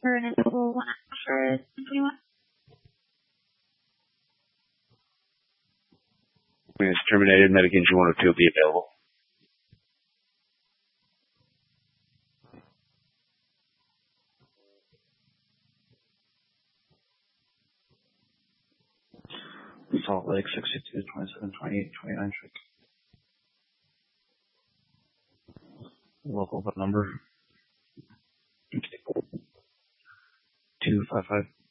for an initial 1 hour for 21. When it's terminated, medication 102 will be available. Salt Lake 62, 27, 28, 29 check. Local number 255.